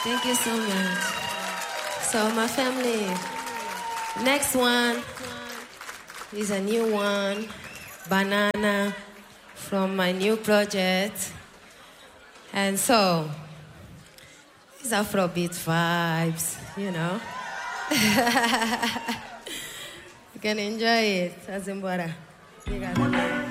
Thank you so much. So, my family, next one is a new one, Banana, from my new project. And so, it's Afrobeat vibes, you know. You can enjoy it, Azimbora. You got it.